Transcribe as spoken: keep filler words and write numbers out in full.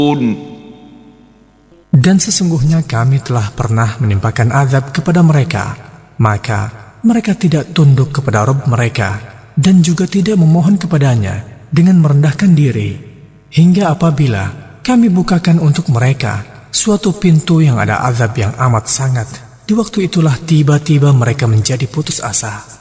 Dan sesungguhnya kami telah pernah menimpakan azab kepada mereka, maka mereka tidak tunduk kepada Rabb mereka dan juga tidak memohon kepadanya dengan merendahkan diri, hingga apabila kami bukakan untuk mereka suatu pintu yang ada azab yang amat sangat, di waktu itulah tiba-tiba mereka menjadi putus asa.